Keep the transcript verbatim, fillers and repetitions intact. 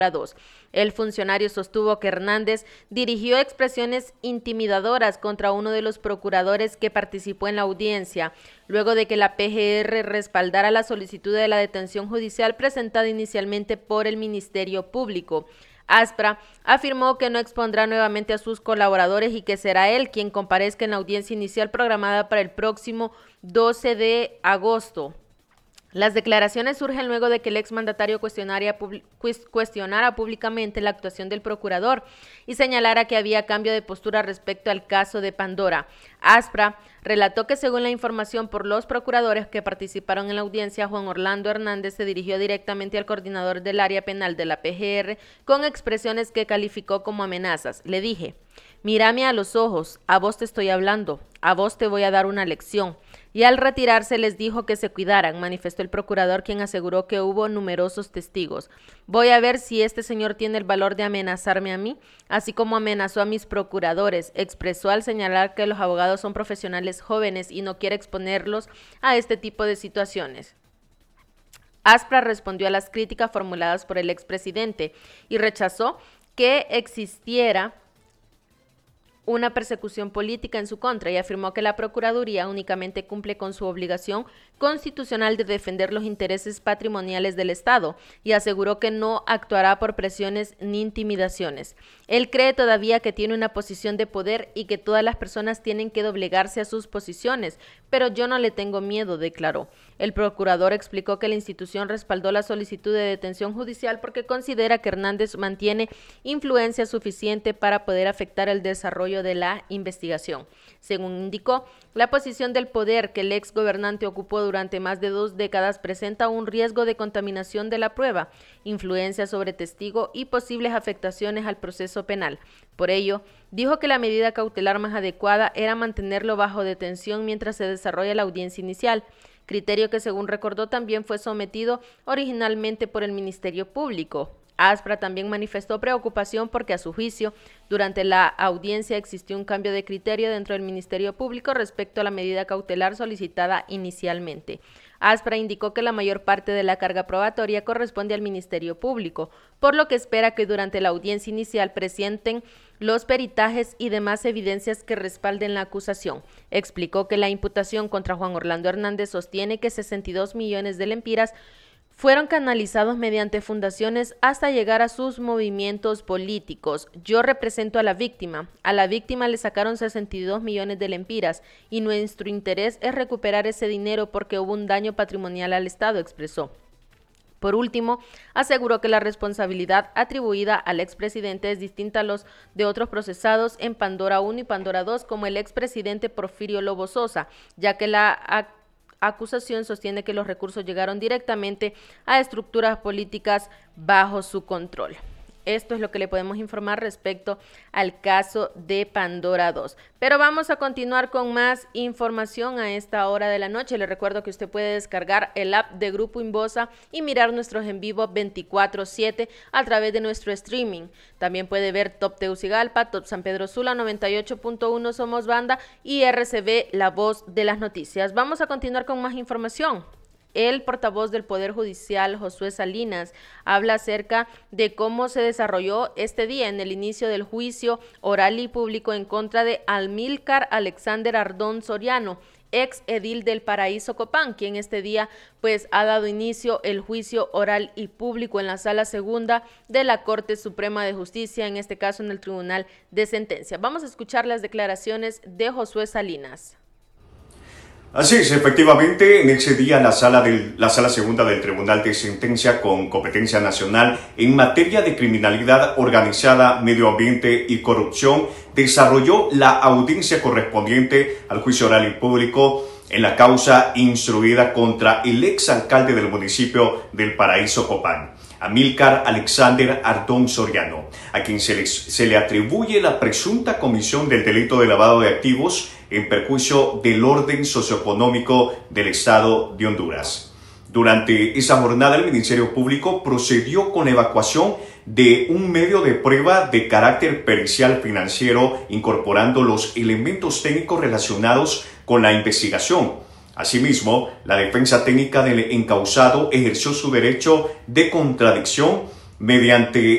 dos. El funcionario sostuvo que Hernández dirigió expresiones intimidadoras contra uno de los procuradores que participó en la audiencia, luego de que la P G R respaldara la solicitud de la detención judicial presentada inicialmente por el Ministerio Público. Aspra afirmó que no expondrá nuevamente a sus colaboradores y que será él quien comparezca en la audiencia inicial programada para el próximo doce de agosto. Las declaraciones surgen luego de que el exmandatario cuestionara, cuestionara públicamente la actuación del procurador y señalara que había cambio de postura respecto al caso de Pandora. Aspra relató que según la información por los procuradores que participaron en la audiencia, Juan Orlando Hernández se dirigió directamente al coordinador del área penal de la P G R con expresiones que calificó como amenazas. Le dije: mírame a los ojos, a vos te estoy hablando, a vos te voy a dar una lección. Y al retirarse les dijo que se cuidaran, manifestó el procurador, quien aseguró que hubo numerosos testigos. Voy a ver si este señor tiene el valor de amenazarme a mí, así como amenazó a mis procuradores, expresó al señalar que los abogados son profesionales jóvenes y no quiere exponerlos a este tipo de situaciones. Aspra respondió a las críticas formuladas por el expresidente y rechazó que existiera una persecución política en su contra y afirmó que la Procuraduría únicamente cumple con su obligación constitucional de defender los intereses patrimoniales del Estado y aseguró que no actuará por presiones ni intimidaciones. Él cree todavía que tiene una posición de poder y que todas las personas tienen que doblegarse a sus posiciones, pero yo no le tengo miedo, declaró. El procurador explicó que la institución respaldó la solicitud de detención judicial porque considera que Hernández mantiene influencia suficiente para poder afectar el desarrollo de la investigación. Según indicó, la posición del poder que el ex gobernante ocupó durante más de dos décadas presenta un riesgo de contaminación de la prueba, influencia sobre testigo y posibles afectaciones al proceso penal. Por ello, dijo que la medida cautelar más adecuada era mantenerlo bajo detención mientras se desarrolla la audiencia inicial, criterio que, según recordó, también fue sometido originalmente por el Ministerio Público. Aspra también manifestó preocupación porque, a su juicio, durante la audiencia existió un cambio de criterio dentro del Ministerio Público respecto a la medida cautelar solicitada inicialmente. Aspra indicó que la mayor parte de la carga probatoria corresponde al Ministerio Público, por lo que espera que durante la audiencia inicial presenten los peritajes y demás evidencias que respalden la acusación. Explicó que la imputación contra Juan Orlando Hernández sostiene que sesenta y dos millones de lempiras fueron canalizados mediante fundaciones hasta llegar a sus movimientos políticos. Yo represento a la víctima. A la víctima le sacaron sesenta y dos millones de lempiras y nuestro interés es recuperar ese dinero porque hubo un daño patrimonial al Estado, expresó. Por último, aseguró que la responsabilidad atribuida al expresidente es distinta a los de otros procesados en Pandora uno y Pandora dos, como el expresidente Porfirio Lobo Sosa, ya que la acusación sostiene que los recursos llegaron directamente a estructuras políticas bajo su control. Esto es lo que le podemos informar respecto al caso de Pandora dos. Pero vamos a continuar con más información a esta hora de la noche. Le recuerdo que usted puede descargar el app de Grupo Inbosa y mirar nuestros en vivo veinticuatro siete a través de nuestro streaming. También puede ver Top Tegucigalpa, Top San Pedro Sula, noventa y ocho punto uno Somos Banda y R C B, La Voz de las Noticias. Vamos a continuar con más información. El portavoz del Poder Judicial, Josué Salinas, habla acerca de cómo se desarrolló este día en el inicio del juicio oral y público en contra de Amílcar Alexander Ardón Soriano, ex edil del Paraíso Copán, quien este día pues ha dado inicio el juicio oral y público en la Sala Segunda de la Corte Suprema de Justicia, en este caso en el Tribunal de Sentencia. Vamos a escuchar las declaraciones de Josué Salinas. Así es, efectivamente, en ese día la sala, del, la sala segunda del Tribunal de Sentencia con competencia nacional en materia de criminalidad organizada, medio ambiente y corrupción desarrolló la audiencia correspondiente al juicio oral y público en la causa instruida contra el exalcalde del municipio del Paraíso Copán, Amílcar Alexander Ardón Soriano, a quien se le, se le atribuye la presunta comisión del delito de lavado de activos en perjuicio del orden socioeconómico del Estado de Honduras. Durante esa jornada, el Ministerio Público procedió con la evacuación de un medio de prueba de carácter pericial financiero, incorporando los elementos técnicos relacionados con la investigación. Asimismo, la defensa técnica del encausado ejerció su derecho de contradicción mediante